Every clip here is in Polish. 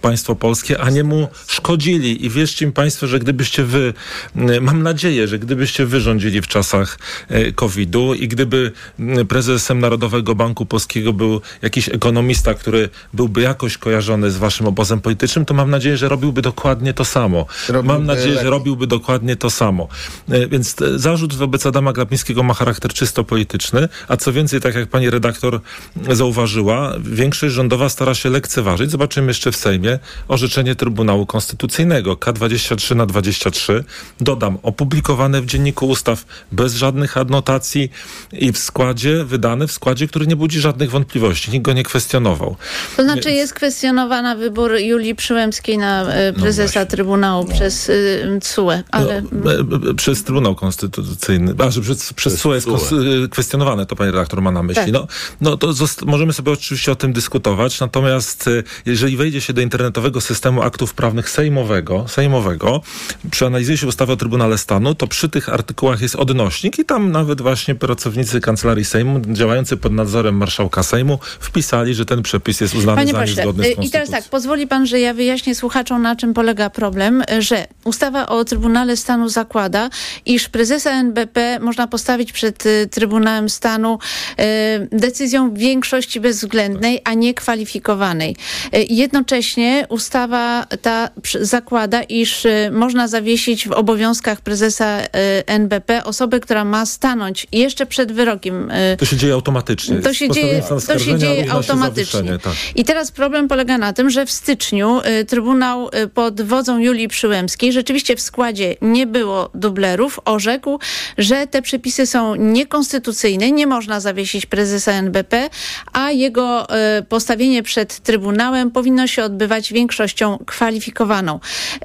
państwo polskie, a nie mu szkodzili. I wierzcie mi państwo, że gdybyście mam nadzieję, że gdybyście wy rządzili w czasach COVID-u i gdyby prezesem Narodowego Banku Polskiego był jakiś ekonomista, który byłby jakoś kojarzony z waszym obozem politycznym, to mam nadzieję, że robiłby dokładnie to samo. Więc zarzut wobec Adama Glapińskiego ma charakter czysto polityczny, a co więcej, tak jak pani redaktor zauważyła, większość rządowa stara się lekceważyć. Zobaczymy jeszcze w Sejmie orzeczenie Trybunału Konstytucyjnego K23/23. Dodam, opublikowane w Dzienniku Ustaw bez żadnych adnotacji i wydane w składzie, który nie budzi żadnych wątpliwości. Nikt go nie kwestionował. To znaczy jest kwestionowana wybór Julii Przyłębskiej na prezesa Trybunału przez TSUE. Ale... przez Trybunał Konstytucyjny. Przez TSUE jest kwestionowane, to pani redaktor ma na myśli. Tak. To możemy sobie oczywiście o tym dyskutować, natomiast jeżeli wejdzie się do internetowego systemu aktów prawnych sejmowego, przeanalizuje się ustawę o Trybunale Stanu, to przy tych artykułach jest odnośnik i tam nawet właśnie pracownicy Kancelarii Sejmu, działający pod nadzorem marszałka Sejmu, wpisali, że ten przepis jest uznany za niezgodny z konstytucją. I teraz tak, pozwoli pan, że ja wyjaśnię słuchaczom, na czym polega problem, że ustawa o Trybunale Stanu zakłada, iż prezesa NBP można postawić przed Trybunałem Stanu decyzją większości bezwzględnej, a nie kwalifikowanej. Jednocześnie ustawa ta zakłada, iż można zawiesić w obowiązkach prezesa NBP osobę, która ma stanąć jeszcze przed wyrokiem. To się dzieje automatycznie. To się dzieje automatycznie. Tak. I teraz problem polega na tym, że w styczniu Trybunał pod wodzą Julii Przyłębskiej, rzeczywiście w składzie nie było dublerów, orzekł, że te przepisy są niekonstytucyjne, nie można zawiesić prezesa NBP, a jego postawienie przed Trybunałem powinno się odbywać większością kwalifikowaną.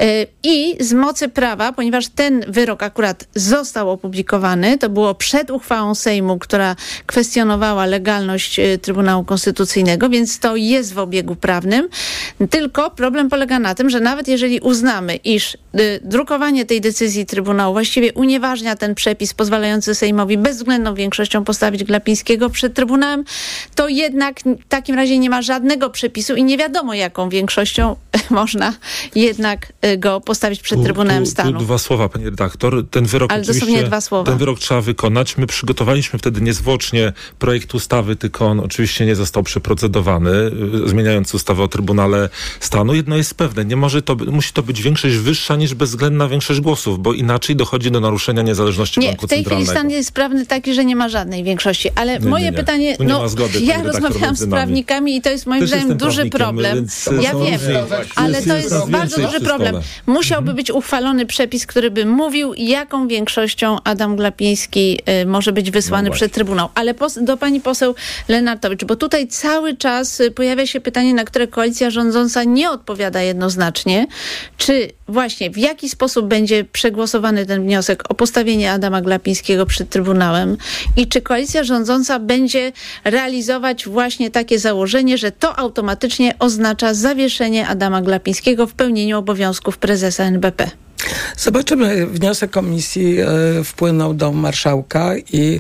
I z mocy prawa, ponieważ ten wyrok akurat został opublikowany, to było przed uchwałą Sejmu, która kwestionowała legalność Trybunału Konstytucyjnego, więc to jest w obiegu prawnym. Tylko problem polega na tym, że nawet jeżeli uznamy, iż drukowanie tej decyzji Trybunału właściwie unieważnia ten przepis pozwalający Sejmowi bezwzględną większością postawić Glapińskiego przed Trybunałem, to jednak w takim razie nie ma żadnego przepisu i nie wiadomo, jaką większością można jednak go postawić przed Trybunałem Stanu. Tu dwa słowa, pani redaktor. Ten wyrok ten wyrok trzeba wykonać. My przygotowaliśmy wtedy niezwłocznie projekt ustawy, tylko on oczywiście nie został przeprocedowany, zmieniając ustawę o Trybunale Stanu. Jedno jest pewne, musi to być większość wyższa niż bezwzględna większość głosów, bo inaczej dochodzi do naruszenia niezależności Banku Centralnego. W tej chwili stan jest prawny taki, że nie ma żadnej większości, ale moje pytanie, ja rozmawiałam z prawnikami i to jest moim zdaniem duży problem. Ja wiem, ale to jest bardzo duży problem. Musiałby być uchwalony przepis, który by mówił, jaką większością Adam Glapiński może być wysłany przed Trybunał. Ale do pani poseł Lenartowicz, bo tutaj cały czas pojawia się pytanie, na które koalicja rządząca nie odpowiada jednoznacznie, czy właśnie w jaki sposób będzie przegłosowany ten wniosek o postawienie Adama Glapińskiego przed Trybunałem i czy koalicja rządząca będzie realizować właśnie takie założenie, że to automatycznie oznacza zawieszenie Adama Glapińskiego w pełnieniu obowiązków prezesa NBP. Zobaczymy. Wniosek komisji wpłynął do marszałka i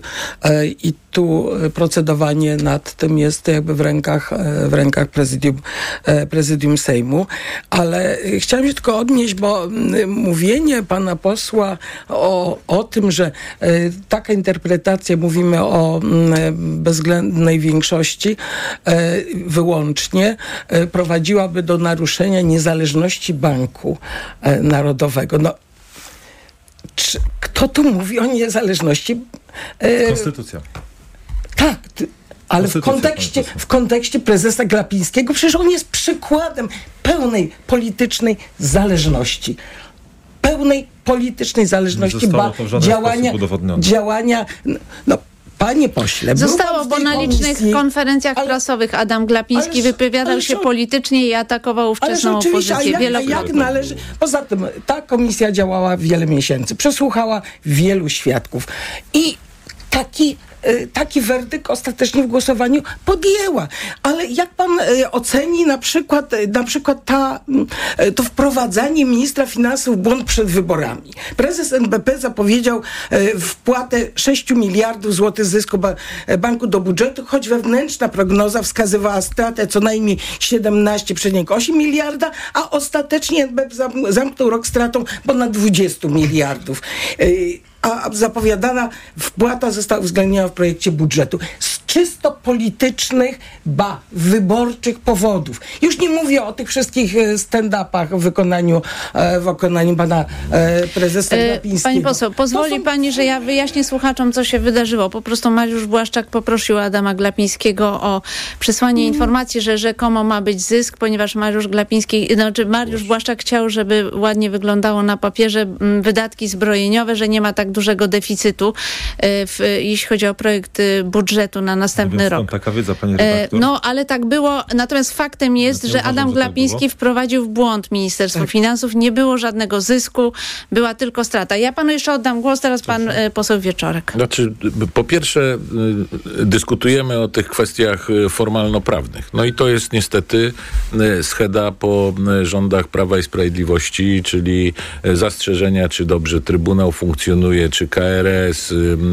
tu procedowanie nad tym jest jakby w rękach prezydium Sejmu. Ale chciałem się tylko odnieść, bo mówienie pana posła o tym, że taka interpretacja, mówimy o bezwzględnej większości wyłącznie, prowadziłaby do naruszenia niezależności Banku Narodowego. Kto tu mówi o niezależności? Konstytucja. Tak, ale w kontekście prezesa Glapińskiego przecież on jest przykładem pełnej politycznej zależności. Działania. Panie pośle, zostało, bo na licznych konferencjach prasowych Adam Glapiński wypowiadał się politycznie i atakował ówczesną opozycję jak należy. Poza tym ta komisja działała wiele miesięcy, przesłuchała wielu świadków i taki werdykt ostatecznie w głosowaniu podjęła. Ale jak pan oceni na przykład to wprowadzanie ministra finansów w błąd przed wyborami? Prezes NBP zapowiedział wpłatę 6 miliardów złotych zysku banku do budżetu, choć wewnętrzna prognoza wskazywała stratę co najmniej 17,8 miliarda, a ostatecznie NBP zamknął rok stratą ponad 20 miliardów. A zapowiadana wpłata została uwzględniona w projekcie budżetu z czysto politycznych, wyborczych powodów. Już nie mówię o tych wszystkich stand-upach w wykonaniu pana prezesa Glapińskiego. Pani poseł, pozwoli pani, że ja wyjaśnię słuchaczom, co się wydarzyło. Po prostu Mariusz Błaszczak poprosił Adama Glapińskiego o przesłanie informacji, że rzekomo ma być zysk, ponieważ Mariusz Błaszczak chciał, żeby ładnie wyglądało na papierze wydatki zbrojeniowe, że nie ma tak dużego deficytu, jeśli chodzi o projekt budżetu na następny rok. Taka wiedza, pani redaktor. No, ale tak było. Natomiast faktem jest, że Adam Glapiński wprowadził w błąd Ministerstwo Finansów. Nie było żadnego zysku, była tylko strata. Ja panu jeszcze oddam głos, teraz pan poseł Wieczorek. Znaczy, po pierwsze dyskutujemy o tych kwestiach formalno-prawnych. No i to jest niestety scheda po rządach Prawa i Sprawiedliwości, czyli zastrzeżenia, czy dobrze Trybunał funkcjonuje, czy KRS,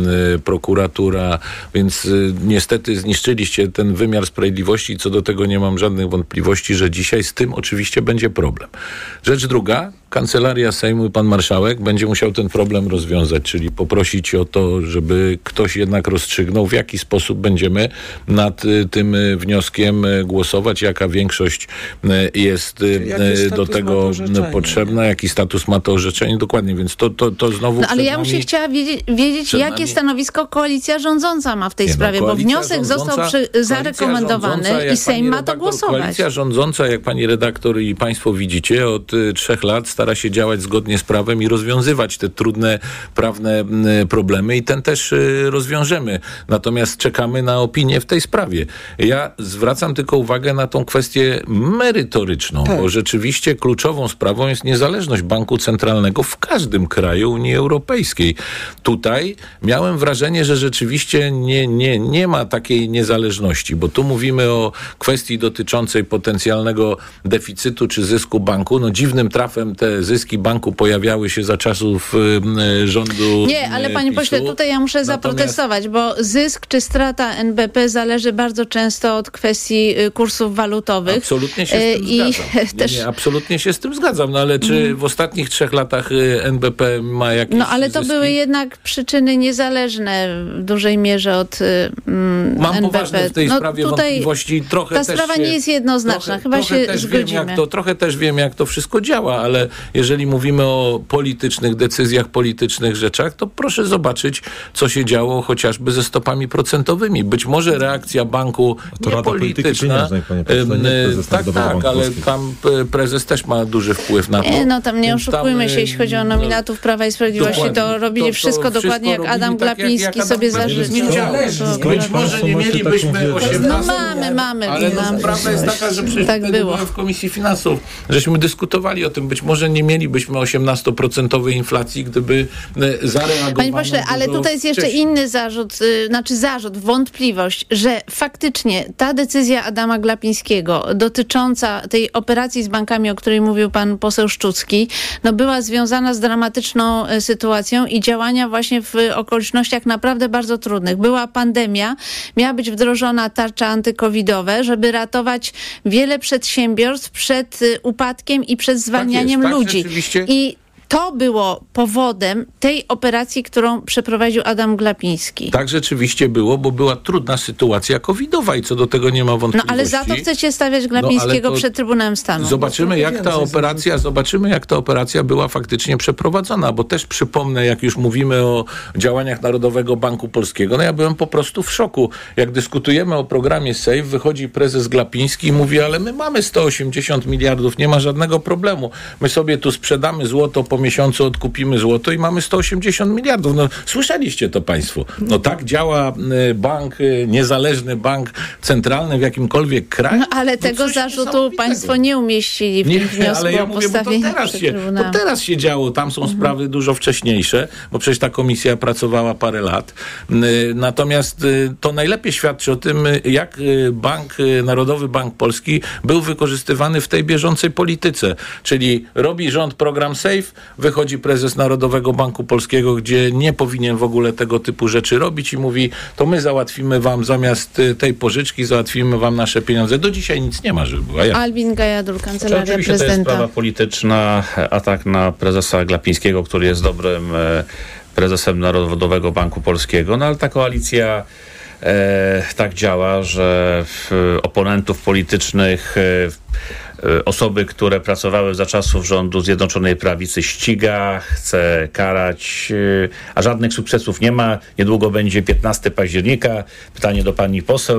prokuratura, więc niestety zniszczyliście ten wymiar sprawiedliwości i co do tego nie mam żadnych wątpliwości, że dzisiaj z tym oczywiście będzie problem. Rzecz druga, Kancelaria Sejmu i pan marszałek będzie musiał ten problem rozwiązać, czyli poprosić o to, żeby ktoś jednak rozstrzygnął, w jaki sposób będziemy nad tym wnioskiem głosować, jaka większość jest do tego potrzebna, jaki status ma to orzeczenie. Dokładnie, więc to znowu... No, ale ja bym się chciała wiedzieć, jakie stanowisko koalicja rządząca ma w tej sprawie, bo wniosek został zarekomendowany i Sejm ma to głosować. Koalicja rządząca, jak pani redaktor i państwo widzicie, od 3 lat stara się działać zgodnie z prawem i rozwiązywać te trudne prawne problemy i ten też rozwiążemy. Natomiast czekamy na opinię w tej sprawie. Ja zwracam tylko uwagę na tą kwestię merytoryczną, bo rzeczywiście kluczową sprawą jest niezależność banku centralnego w każdym kraju Unii Europejskiej. Tutaj miałem wrażenie, że rzeczywiście nie ma takiej niezależności, bo tu mówimy o kwestii dotyczącej potencjalnego deficytu czy zysku banku. No dziwnym trafem te zyski banku pojawiały się za czasów rządu Nie, ale panie pośle, tutaj ja muszę zaprotestować, bo zysk czy strata NBP zależy bardzo często od kwestii kursów walutowych. Absolutnie się z tym zgadzam. Absolutnie się z tym zgadzam, no ale czy w ostatnich 3 latach NBP ma jakieś No ale to zyski? były jednak przyczyny niezależne w dużej mierze od Mam NBP. poważne w tej sprawie wątpliwości. Ta sprawa nie jest jednoznaczna. Chyba się zgodzimy. Trochę też wiem, jak to wszystko działa, ale jeżeli mówimy o politycznych decyzjach, politycznych rzeczach, to proszę zobaczyć, co się działo chociażby ze stopami procentowymi. Być może reakcja banku to Rada Polityki Pieniężnej, panie pośle, tak, ale tam prezes też ma duży wpływ na to. No tam nie oszukujmy się, jeśli chodzi o nominatów Prawa i Sprawiedliwości, to robili wszystko dokładnie jak Adam Glapiński sobie zażyczył. Być może nie mielibyśmy 18%. No mamy. Ale prawda jest taka, że przecież tak było w Komisji Finansów, żeśmy dyskutowali o tym. Być może nie mielibyśmy 18% inflacji, gdyby zareagowano. Panie pośle, ale tutaj jest jeszcze inny zarzut, wątpliwość, że faktycznie ta decyzja Adama Glapińskiego dotycząca tej operacji z bankami, o której mówił pan poseł Szczucki, no była związana z dramatyczną sytuacją i działania właśnie w okolicznościach naprawdę bardzo trudnych. Była pandemia, miała być wdrożona tarcza antykowidowa, żeby ratować wiele przedsiębiorstw przed upadkiem i przed zwalnianiem ludzi. I to było powodem tej operacji, którą przeprowadził Adam Glapiński. Tak rzeczywiście było, bo była trudna sytuacja covidowa i co do tego nie ma wątpliwości. No ale za to chcecie stawiać Glapińskiego przed Trybunałem Stanu. Zobaczymy, jak ta operacja była faktycznie przeprowadzona, bo też przypomnę, jak już mówimy o działaniach Narodowego Banku Polskiego, no ja byłem po prostu w szoku. Jak dyskutujemy o programie SAFE, wychodzi prezes Glapiński i mówi, ale my mamy 180 miliardów, nie ma żadnego problemu. My sobie tu sprzedamy złoto po po miesiącu odkupimy złoto i mamy 180 miliardów. No, słyszeliście to państwo. No tak działa bank, niezależny bank centralny w jakimkolwiek kraju. No, ale tego zarzutu państwo nie umieścili w tym wniosku ale ja o mówię, postawienie to teraz się działo. Tam są sprawy dużo wcześniejsze, bo przecież ta komisja pracowała parę lat. Natomiast to najlepiej świadczy o tym, jak Narodowy Bank Polski był wykorzystywany w tej bieżącej polityce. Czyli robi rząd program SAFE, wychodzi prezes Narodowego Banku Polskiego, gdzie nie powinien w ogóle tego typu rzeczy robić i mówi, to my załatwimy wam zamiast tej pożyczki, załatwimy wam nasze pieniądze. Do dzisiaj nic nie ma, żeby była. Albin Gajadul, Kancelaria oczywiście Prezydenta. To jest sprawa polityczna, atak na prezesa Glapińskiego, który jest dobrym prezesem Narodowego Banku Polskiego, no ale ta koalicja tak działa, że oponentów politycznych, osoby, które pracowały za czasów rządu Zjednoczonej Prawicy ściga, chce karać, a żadnych sukcesów nie ma. Niedługo będzie 15 października. Pytanie do pani poseł,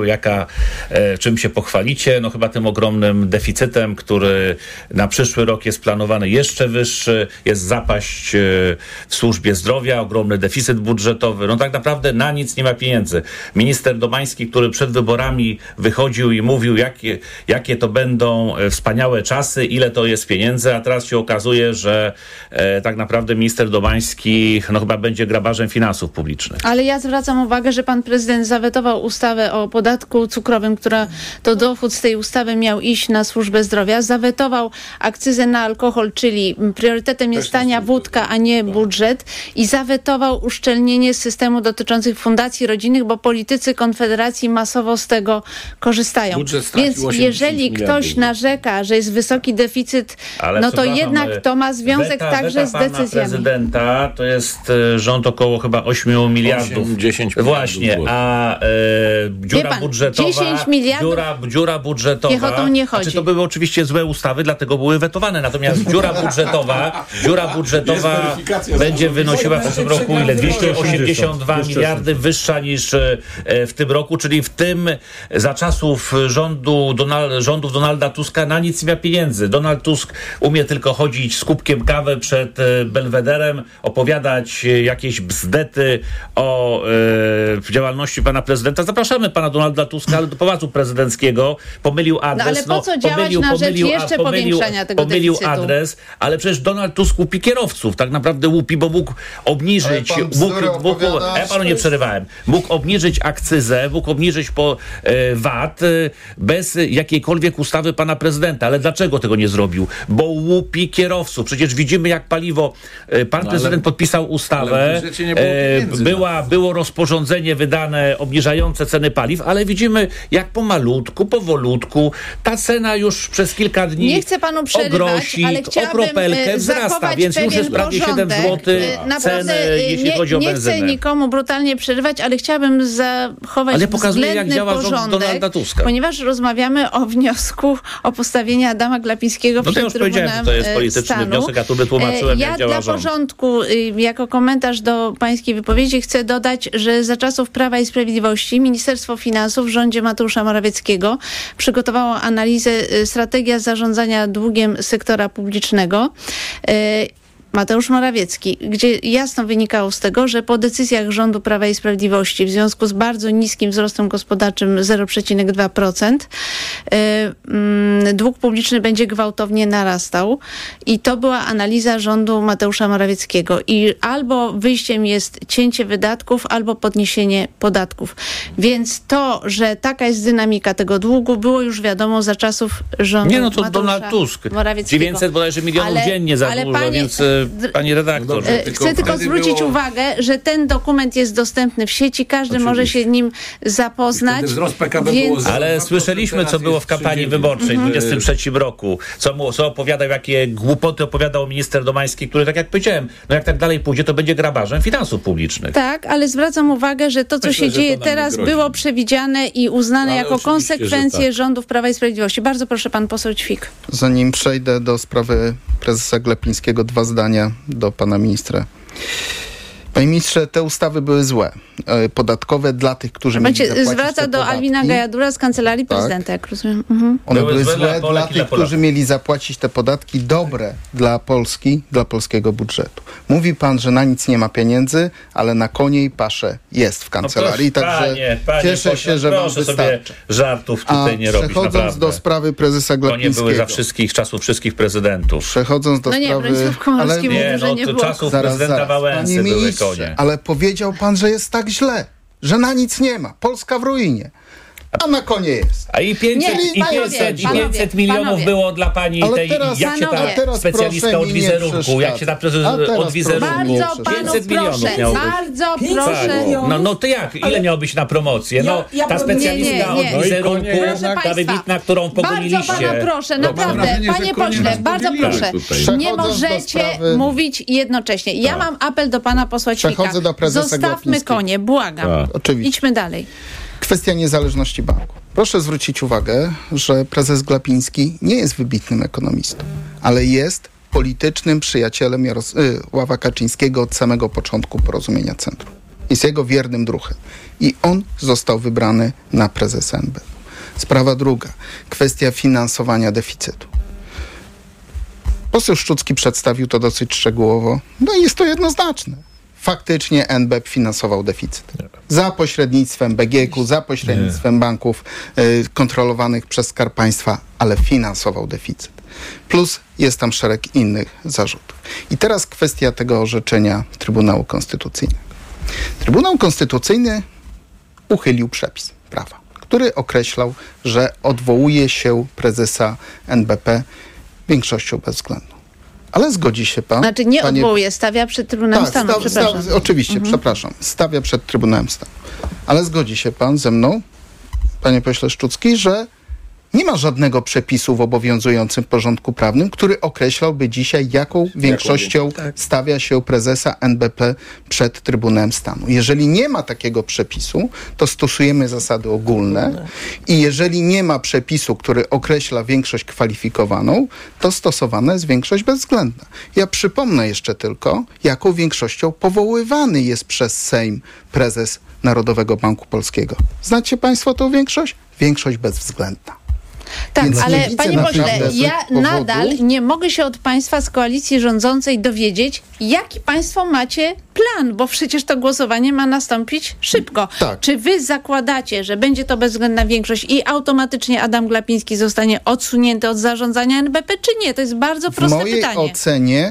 czym się pochwalicie? No chyba tym ogromnym deficytem, który na przyszły rok jest planowany jeszcze wyższy. Jest zapaść w służbie zdrowia, ogromny deficyt budżetowy. No tak naprawdę na nic nie ma pieniędzy. Minister Domański, który przed wyborami wychodził i mówił, jakie to będą wspaniałe czasy, ile to jest pieniędzy, a teraz się okazuje, że tak naprawdę minister Domański chyba będzie grabarzem finansów publicznych. Ale ja zwracam uwagę, że pan prezydent zawetował ustawę o podatku cukrowym, która to dochód z tej ustawy miał iść na służbę zdrowia. Zawetował akcyzę na alkohol, czyli priorytetem jest tania wódka, a nie budżet. I zawetował uszczelnienie systemu dotyczących fundacji rodzinnych, bo politycy Konfederacji masowo z tego korzystają. Więc jeżeli ktoś narzeka, że jest wysoki deficyt, no to jednak to ma związek także z decyzjami. Prezydenta to jest rząd około chyba 8 miliardów. 10 Właśnie, a dziura budżetowa... 10 miliardów dziura budżetowa... Niech o to nie chodzi. To były oczywiście złe ustawy, dlatego były wetowane. Natomiast dziura budżetowa będzie wynosiła w przyszłym roku ile? 282 miliardy, wyższa niż w tym roku, czyli w tym za czasów rządów Donalda Tuska na nic nie ma pieniędzy. Donald Tusk umie tylko chodzić z kubkiem kawy przed Belwederem, opowiadać jakieś bzdety o działalności pana prezydenta. Zapraszamy pana Donalda Tuska do Pałacu Prezydenckiego. Pomylił adres. No ale po co działać na rzecz jeszcze powiększania tego pomylił deficytu? Adres, ale przecież Donald Tusk łupi kierowców. Tak naprawdę łupi, bo mógł obniżyć... Ja panu nie przerywałem. Mógł obniżyć akcyzę, mógł obniżyć VAT bez jakiejkolwiek ustawy pana prezydenta. Ale dlaczego tego nie zrobił? Bo łupi kierowców. Przecież widzimy, jak paliwo... Pan prezydent podpisał ustawę. Było rozporządzenie wydane obniżające ceny paliw, ale widzimy, jak powolutku ta cena już przez kilka dni nie chcę panu przerywać, ale o kropelkę wzrasta, więc już jest prawie 7 zł cen, jeśli chodzi o benzynę. Nie chcę nikomu brutalnie przerywać, ale chciałabym zachować względny porządek, ponieważ rozmawiamy o wniosku o postawienie Adama Glapińskiego przed Trybunałem Stanu. To jest polityczny wniosek, a tu wytłumaczyłem, jak działa rząd. Dla porządku, jako komentarz do pańskiej wypowiedzi chcę dodać, że za czasów Prawa i Sprawiedliwości Ministerstwo Finansów w rządzie Mateusza Morawieckiego przygotowało analizę strategia zarządzania długiem sektora publicznego. Mateusz Morawiecki, gdzie jasno wynikało z tego, że po decyzjach rządu Prawa i Sprawiedliwości w związku z bardzo niskim wzrostem gospodarczym 0,2% dług publiczny będzie gwałtownie narastał i to była analiza rządu Mateusza Morawieckiego i albo wyjściem jest cięcie wydatków, albo podniesienie podatków. Więc to, że taka jest dynamika tego długu, było już wiadomo za czasów rządu Mateusza Donald Tusk. Morawieckiego. 900 bodajże milionów dziennie zadłuża, więc... Pani redaktor. Chcę tylko zwrócić uwagę, że ten dokument jest dostępny w sieci, każdy może się nim zapoznać. Ale słyszeliśmy, co było w kampanii wyborczej w 23 roku. Co opowiadał, jakie głupoty opowiadał minister Domański, który, tak jak powiedziałem, jak tak dalej pójdzie, to będzie grabarzem finansów publicznych. Tak, ale zwracam uwagę, że to, co się dzieje teraz, było przewidziane i uznane jako konsekwencje rządów Prawa i Sprawiedliwości. Bardzo proszę, pan poseł Ćwik. Zanim przejdę do sprawy prezesa Glapińskiego, 2 zdania do pana ministra. Panie ministrze, te ustawy były złe. Podatkowe dla tych, którzy mieli zapłacić zwraca do Alwina Gajadura z Kancelarii Prezydenta, jak rozumiem. One były złe dla tych, którzy mieli zapłacić te podatki, dobre dla Polski, dla polskiego budżetu. Mówi pan, że na nic nie ma pieniędzy, ale na konie i pasze jest w kancelarii, także cieszę się, że wam wystarczy. Żartów tutaj nie robić, naprawdę. Przechodząc do sprawy prezesa Glapińskiego. To nie były za czasów wszystkich prezydentów. Przechodząc do sprawy... czasów prezydenta Wałęsy były konie. Ale powiedział pan, że jest tak źle, że na nic nie ma. Polska w ruinie. A na konie jest. A i 500 milionów było dla pani tej, jak się ta specjalistka od wizerunku, jak się ta od wizerunku. Bardzo panu proszę, bardzo proszę. No to jak? Ile miało być na promocję? No ta specjalistka od wizerunku, ta wybitna, którą pogoliliście. Bardzo pana proszę, naprawdę, panie pośle, bardzo proszę. Nie możecie mówić jednocześnie. Ja mam apel do pana posła Ćwika. Zostawmy konie, błagam. Idźmy dalej. Kwestia niezależności banku. Proszę zwrócić uwagę, że prezes Glapiński nie jest wybitnym ekonomistą, ale jest politycznym przyjacielem Jarosława Kaczyńskiego od samego początku Porozumienia Centrum. Jest jego wiernym druhem. I on został wybrany na prezesa NBP. Sprawa druga. Kwestia finansowania deficytu. Poseł Szczucki przedstawił to dosyć szczegółowo. No i jest to jednoznaczne. Faktycznie NBP finansował deficyt. Za pośrednictwem BGK-u, za pośrednictwem banków kontrolowanych przez Skarb Państwa, ale finansował deficyt. Plus jest tam szereg innych zarzutów. I teraz kwestia tego orzeczenia Trybunału Konstytucyjnego. Trybunał Konstytucyjny uchylił przepis prawa, który określał, że odwołuje się prezesa NBP większością bezwzględną. Ale zgodzi się pan... Znaczy nie odwołuje, stawia przed Trybunałem Stanu, przepraszam. Oczywiście, przepraszam. Stawia przed Trybunałem Stanu. Ale zgodzi się pan ze mną, panie pośle Szczucki, że nie ma żadnego przepisu w obowiązującym porządku prawnym, który określałby dzisiaj, jaką większością stawia się prezesa NBP przed Trybunałem Stanu. Jeżeli nie ma takiego przepisu, to stosujemy zasady ogólne i jeżeli nie ma przepisu, który określa większość kwalifikowaną, to stosowana jest większość bezwzględna. Ja przypomnę jeszcze tylko, jaką większością powoływany jest przez Sejm prezes Narodowego Banku Polskiego. Znacie państwo tą większość? Większość bezwzględna. Tak, więc ale panie pośle, ja nadal nie mogę się od państwa z koalicji rządzącej dowiedzieć, jaki państwo macie plan, bo przecież to głosowanie ma nastąpić szybko. Tak. Czy wy zakładacie, że będzie to bezwzględna większość i automatycznie Adam Glapiński zostanie odsunięty od zarządzania NBP, czy nie? To jest bardzo proste pytanie. W mojej ocenie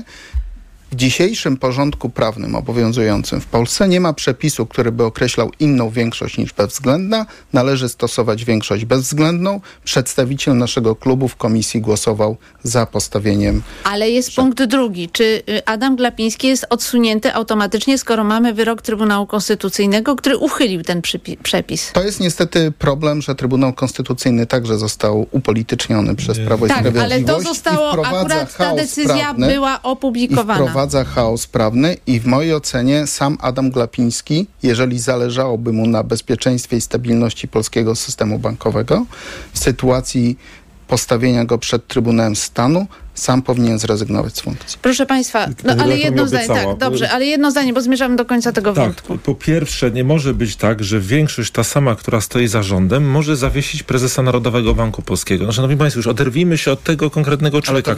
w dzisiejszym porządku prawnym obowiązującym w Polsce nie ma przepisu, który by określał inną większość niż bezwzględna. Należy stosować większość bezwzględną. Przedstawiciel naszego klubu w komisji głosował za postawieniem... Ale jest punkt drugi. Czy Adam Glapiński jest odsunięty automatycznie, skoro mamy wyrok Trybunału Konstytucyjnego, który uchylił ten przepis? To jest niestety problem, że Trybunał Konstytucyjny także został upolityczniony przez Prawo i Sprawiedliwość. Tak, ale to zostało, akurat ta decyzja była opublikowana. Wprowadza chaos prawny i w mojej ocenie sam Adam Glapiński, jeżeli zależałoby mu na bezpieczeństwie i stabilności polskiego systemu bankowego, w sytuacji postawienia go przed Trybunałem Stanu, sam powinien zrezygnować z funkcji. Proszę państwa, ale jedno zdanie, ale jedno zdanie, bo zmierzamy do końca tego wątku. Po pierwsze, nie może być tak, że większość ta sama, która stoi za rządem, może zawiesić prezesa Narodowego Banku Polskiego. No, szanowni państwo, już oderwijmy się od tego konkretnego człowieka.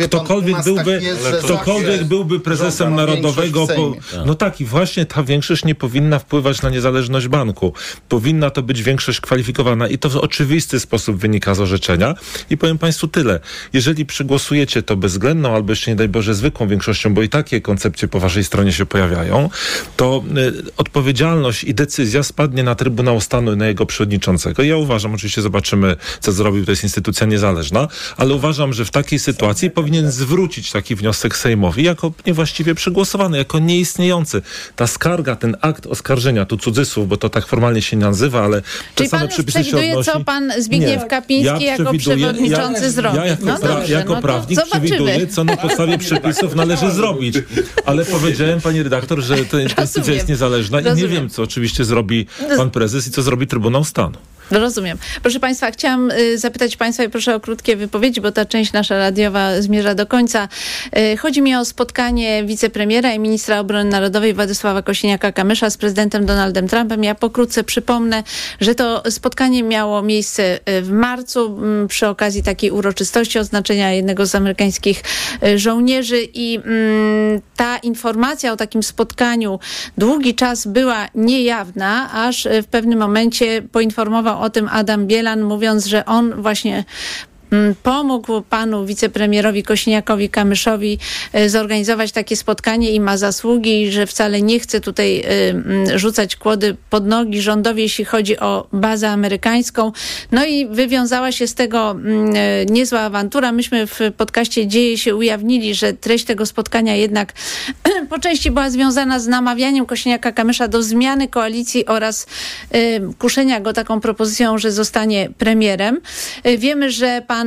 Ktokolwiek byłby prezesem Narodowego... No tak, i właśnie ta większość nie powinna wpływać na niezależność banku. Powinna to być większość kwalifikowana i to w oczywisty sposób wynika z orzeczenia. I powiem państwu tyle. Jeżeli przegłosujecie to bezwzględną, albo jeszcze nie daj Boże zwykłą większością, bo i takie koncepcje po waszej stronie się pojawiają, to odpowiedzialność i decyzja spadnie na Trybunał Stanu i na jego przewodniczącego. Ja uważam, oczywiście zobaczymy, co zrobił, to jest instytucja niezależna, ale uważam, że w takiej sytuacji powinien zwrócić taki wniosek Sejmowi jako niewłaściwie przegłosowany, jako nieistniejący. Ta skarga, ten akt oskarżenia, tu cudzysłów, bo to tak formalnie się nie nazywa, ale... Czyli pan już przewiduje, co pan Zbigniew Kapiński jako przewodniczący zrobi? Jako prawnik przewiduję, co na podstawie przepisów należy zrobić. Ale powiedziałem, pani redaktor, że ta instytucja jest niezależna i nie wiem, co oczywiście zrobi pan prezes i co zrobi Trybunał Stanu. Rozumiem. Proszę Państwa, chciałam zapytać Państwa i proszę o krótkie wypowiedzi, bo ta część nasza radiowa zmierza do końca. Chodzi mi o spotkanie wicepremiera i ministra obrony narodowej Władysława Kosiniaka-Kamysza z prezydentem Donaldem Trumpem. Ja pokrótce przypomnę, że to spotkanie miało miejsce w marcu przy okazji takiej uroczystości odznaczenia jednego z amerykańskich żołnierzy i ta informacja o takim spotkaniu długi czas była niejawna, aż w pewnym momencie poinformował o tym Adam Bielan, mówiąc, że on właśnie pomógł panu wicepremierowi Kosiniakowi-Kamyszowi zorganizować takie spotkanie i ma zasługi, że wcale nie chce tutaj rzucać kłody pod nogi rządowi, jeśli chodzi o bazę amerykańską. No i wywiązała się z tego niezła awantura. Myśmy w podcaście Dzieje się ujawnili, że treść tego spotkania jednak po części była związana z namawianiem Kosiniaka-Kamysza do zmiany koalicji oraz kuszenia go taką propozycją, że zostanie premierem. Wiemy, że pan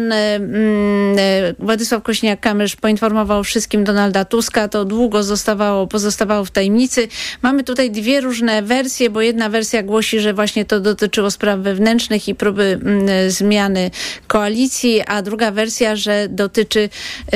Władysław Kosiniak-Kamysz poinformował wszystkim Donalda Tuska. To długo pozostawało w tajemnicy. Mamy tutaj dwie różne wersje, bo jedna wersja głosi, że właśnie to dotyczyło spraw wewnętrznych i próby zmiany koalicji, a druga wersja, że dotyczy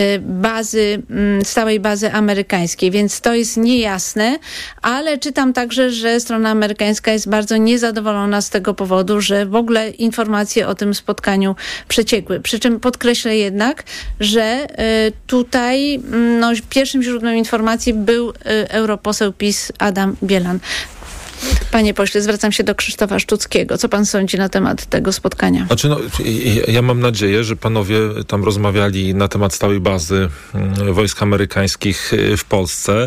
stałej bazy amerykańskiej. Więc to jest niejasne, ale czytam także, że strona amerykańska jest bardzo niezadowolona z tego powodu, że w ogóle informacje o tym spotkaniu przeciekły. Przy czym podkreślę jednak, że tutaj pierwszym źródłem informacji był europoseł PiS Adam Bielan. Panie pośle, zwracam się do Krzysztofa Szczuckiego. Co pan sądzi na temat tego spotkania? Znaczy, ja mam nadzieję, że panowie tam rozmawiali na temat stałej bazy wojsk amerykańskich w Polsce.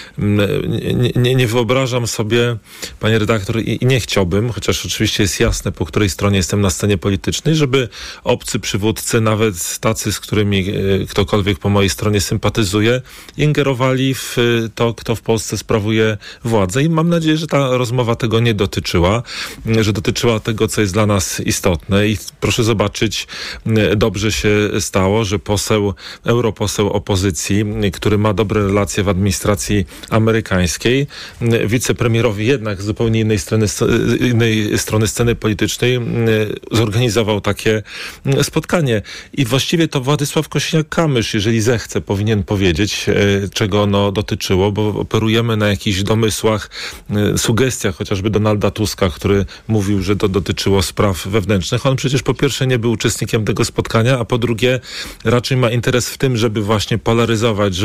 Nie wyobrażam sobie, panie redaktor, i nie chciałbym, chociaż oczywiście jest jasne, po której stronie jestem na scenie politycznej, żeby obcy przywódcy, nawet tacy, z którymi ktokolwiek po mojej stronie sympatyzuje, ingerowali w to, kto w Polsce sprawuje władzę. I mam nadzieję, że ta rozmowa tego nie dotyczyła, że dotyczyła tego, co jest dla nas istotne. I proszę zobaczyć, dobrze się stało, że europoseł opozycji, który ma dobre relacje w administracji amerykańskiej, wicepremierowi jednak z zupełnie innej strony sceny politycznej zorganizował takie spotkanie. I właściwie to Władysław Kosiniak-Kamysz, jeżeli zechce, powinien powiedzieć, czego ono dotyczyło, bo operujemy na jakichś domysłach, sugestiach chociażby Donalda Tuska, który mówił, że to dotyczyło spraw wewnętrznych. On przecież po pierwsze nie był uczestnikiem tego spotkania, a po drugie raczej ma interes w tym, żeby właśnie polaryzować,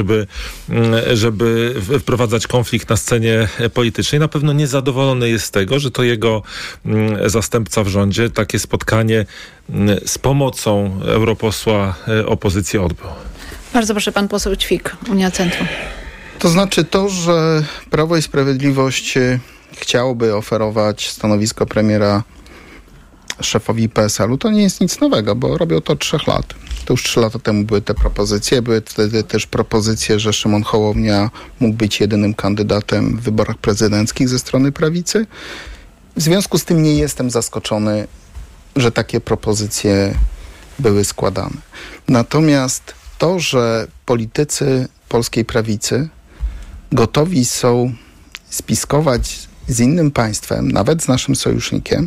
żeby wprowadzać konflikt na scenie politycznej. Na pewno niezadowolony jest z tego, że to jego zastępca w rządzie takie spotkanie z pomocą europosła opozycji odbył. Bardzo proszę, pan poseł Ćwik, Unia Centrum. To znaczy to, że Prawo i Sprawiedliwość chciałoby oferować stanowisko premiera szefowi PSL-u, to nie jest nic nowego, bo robią to od 3 lat. To już 3 lata temu były te propozycje. Były wtedy też propozycje, że Szymon Hołownia mógł być jedynym kandydatem w wyborach prezydenckich ze strony prawicy. W związku z tym nie jestem zaskoczony, że takie propozycje były składane. Natomiast to, że politycy polskiej prawicy gotowi są spiskować z innym państwem, nawet z naszym sojusznikiem,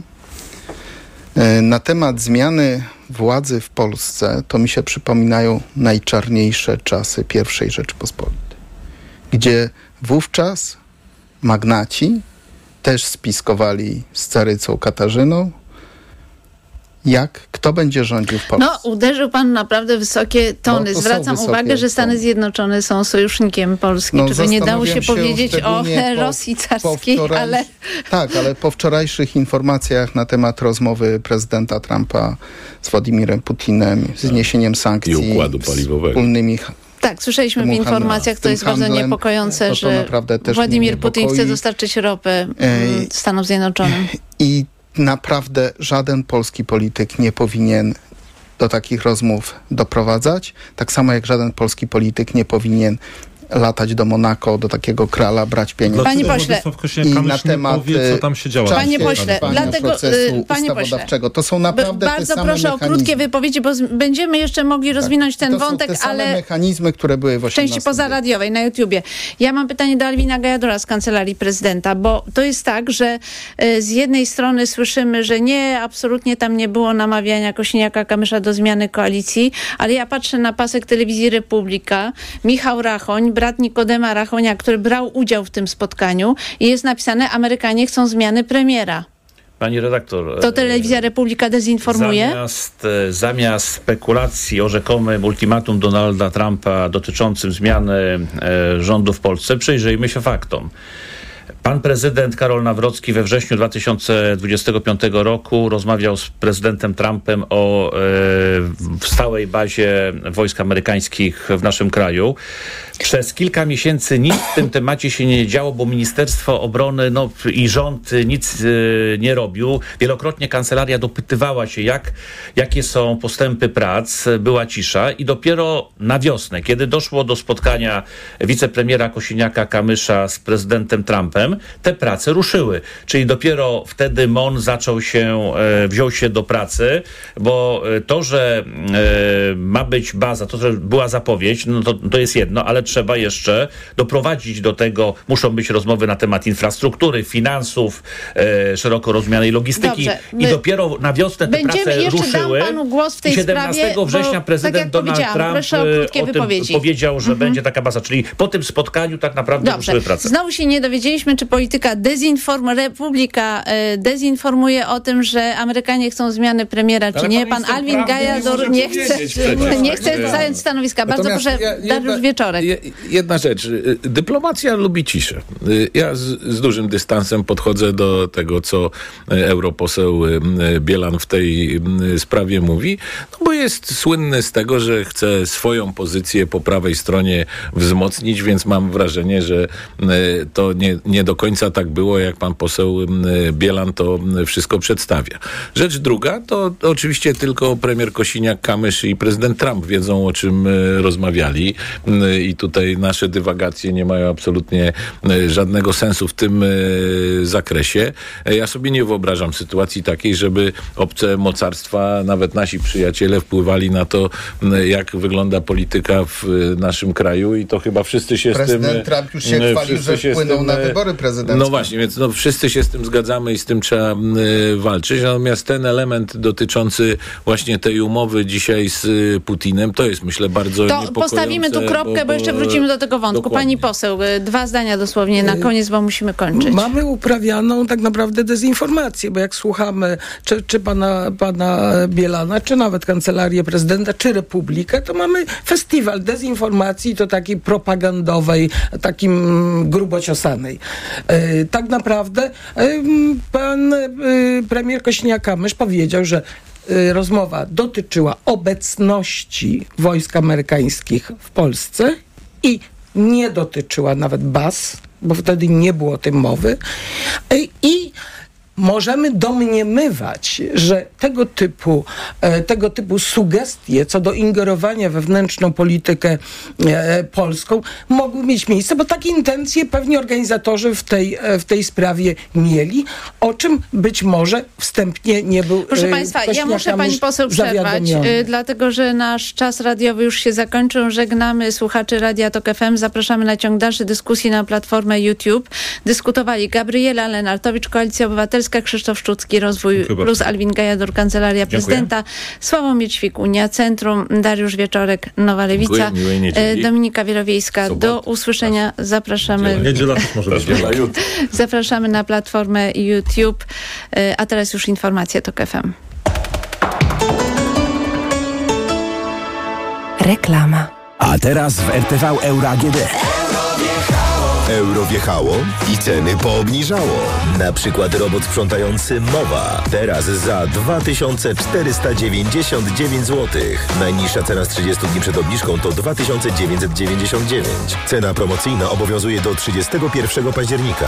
na temat zmiany władzy w Polsce, to mi się przypominają najczarniejsze czasy I Rzeczypospolitej, gdzie wówczas magnaci też spiskowali z carycą Katarzyną, kto będzie rządził w Polsce. No, uderzył pan naprawdę wysokie tony. Zwracam uwagę, że Stany Zjednoczone są sojusznikiem Polski. Czy nie dało się powiedzieć o Rosji carskiej, ale... Tak, ale po wczorajszych informacjach na temat rozmowy prezydenta Trumpa z Władimirem Putinem, z zniesieniem sankcji i układu paliwowego. Wspólnymi tak, słyszeliśmy w informacjach, to jest bardzo niepokojące, że Władimir Putin chce dostarczyć ropę Stanom Zjednoczonym. I naprawdę żaden polski polityk nie powinien do takich rozmów doprowadzać. Tak samo jak żaden polski polityk nie powinien latać do Monako, do takiego krala, brać pieniądze. Panie pośle, i na temat co tam się działo. Panie pośle, dlatego ustawodawczego. To są naprawdę bardzo proszę o krótkie wypowiedzi, bo będziemy jeszcze mogli rozwinąć ten wątek, to są te ale same mechanizmy, które były w części pozaradiowej na YouTubie. Ja mam pytanie do Alwina Gajadora z Kancelarii Prezydenta, bo to jest tak, że z jednej strony słyszymy, że nie, absolutnie tam nie było namawiania Kosiniaka-Kamysza do zmiany koalicji, ale ja patrzę na pasek telewizji Republika, Michał Rachoń, brat Nikodema Rachonia, który brał udział w tym spotkaniu i jest napisane: Amerykanie chcą zmiany premiera. Pani redaktor... To telewizja Republika dezinformuje? Zamiast spekulacji o rzekomym ultimatum Donalda Trumpa dotyczącym zmiany rządu w Polsce, przyjrzyjmy się faktom. Pan prezydent Karol Nawrocki we wrześniu 2025 roku rozmawiał z prezydentem Trumpem o stałej bazie wojsk amerykańskich w naszym kraju. Przez kilka miesięcy nic w tym temacie się nie działo, bo Ministerstwo Obrony i rząd nic nie robił. Wielokrotnie kancelaria dopytywała się, jakie są postępy prac. Była cisza i dopiero na wiosnę, kiedy doszło do spotkania wicepremiera Kosiniaka-Kamysza z prezydentem Trumpem, te prace ruszyły. Czyli dopiero wtedy MON wziął się do pracy, bo to, że ma być baza, to, że była zapowiedź, to jest jedno, ale trzeba jeszcze doprowadzić do tego, muszą być rozmowy na temat infrastruktury, finansów, szeroko rozumianej logistyki. Dobrze, i dopiero na wiosnę te prace ruszyły. Dam panu głos w tej 17 sprawie, września prezydent Donald Trump o tym powiedział, że będzie taka baza. Czyli po tym spotkaniu tak naprawdę ruszyły prace. Znowu się nie dowiedzieliśmy, czy polityka Republika dezinformuje o tym, że Amerykanie chcą zmiany premiera, czy nie. Pan Alwin Gajador nie chce zająć stanowiska. Bardzo proszę, Dariusz Wieczorek. Jedna rzecz. Dyplomacja lubi ciszę. Ja z dużym dystansem podchodzę do tego, co europoseł Bielan w tej sprawie mówi, bo jest słynny z tego, że chce swoją pozycję po prawej stronie wzmocnić, więc mam wrażenie, że to nie do końca tak było, jak pan poseł Bielan to wszystko przedstawia. Rzecz druga, to oczywiście tylko premier Kosiniak-Kamysz i prezydent Trump wiedzą, o czym rozmawiali i tutaj nasze dywagacje nie mają absolutnie żadnego sensu w tym zakresie. Ja sobie nie wyobrażam sytuacji takiej, żeby obce mocarstwa, nawet nasi przyjaciele wpływali na to, jak wygląda polityka w naszym kraju i to chyba wszyscy się Prezydent Trump już się chwalił, że wpłynął na wybory prezydenckie. No właśnie, więc wszyscy się z tym zgadzamy i z tym trzeba walczyć. Natomiast ten element dotyczący właśnie tej umowy dzisiaj z Putinem, to jest, myślę, bardzo niepokojące. Postawimy tu kropkę, bo jeszcze wrócimy do tego wątku. Dokładnie. Pani poseł, 2 zdania dosłownie na koniec, bo musimy kończyć. Mamy uprawianą tak naprawdę dezinformację, bo jak słuchamy czy pana Bielana, czy nawet Kancelarię Prezydenta, czy Republikę, to mamy festiwal dezinformacji, to takiej propagandowej, takim grubociosanej. Tak naprawdę pan premier Kosiniak-Kamysz powiedział, że rozmowa dotyczyła obecności wojsk amerykańskich w Polsce i nie dotyczyła nawet baz, bo wtedy nie było o tym mowy. I możemy domniemywać, że tego typu sugestie co do ingerowania we wewnętrzną politykę polską mogły mieć miejsce, bo takie intencje pewnie organizatorzy w tej sprawie mieli, o czym być może wstępnie nie był. Proszę Państwa, ja muszę pani poseł przerwać, dlatego że nasz czas radiowy już się zakończył. Żegnamy słuchaczy Radia Tok FM. Zapraszamy na ciąg dalszy dyskusji na platformę YouTube. Dyskutowali Gabriela Lenartowicz, Koalicja Obywatelska, Krzysztof Szczucki, Rozwój Plus, Alwin Gajador, Kancelaria Prezydenta, Sławomir Ćwik, Unia Centrum, Dariusz Wieczorek, Nowa Lewica, Dominika Wielowiejska. Do usłyszenia. Zapraszamy. Niedziela też może być. Zapraszamy na platformę YouTube. A teraz już informacje Tok FM. Reklama. A teraz w RTV Euro AGD. Euro wjechało i ceny poobniżało. Na przykład robot sprzątający Mowa. Teraz za 2499 zł. Najniższa cena z 30 dni przed obniżką to 2999. Cena promocyjna obowiązuje do 31 października.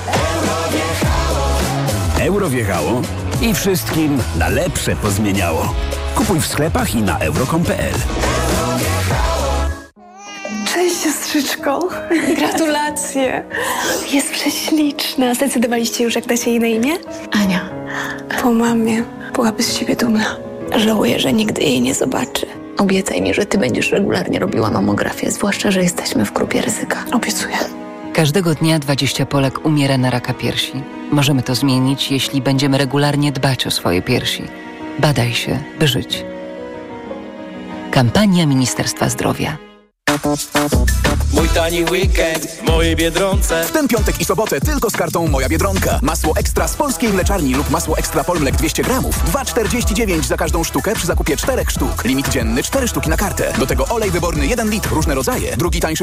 Euro wjechało i wszystkim na lepsze pozmieniało. Kupuj w sklepach i na euro.com.pl. Cześć, siostrzyczko. Gratulacje. Jest prześliczna. Zdecydowaliście już, jak dacie jej na imię? Ania. Po mamie. Byłaby z siebie dumna. Żałuję, że nigdy jej nie zobaczy. Obiecaj mi, że ty będziesz regularnie robiła mamografię, zwłaszcza, że jesteśmy w grupie ryzyka. Obiecuję. Każdego dnia 20 Polek umiera na raka piersi. Możemy to zmienić, jeśli będziemy regularnie dbać o swoje piersi. Badaj się, by żyć. Kampania Ministerstwa Zdrowia. Mój tani weekend w mojej Biedronce. W ten piątek i sobotę tylko z kartą Moja Biedronka. Masło ekstra z polskiej mleczarni lub masło ekstra Polmlek 200 gramów. 2,49 za każdą sztukę przy zakupie 4 sztuk. Limit dzienny 4 sztuki na kartę. Do tego olej wyborny 1 litr, różne rodzaje. Drugi tańszy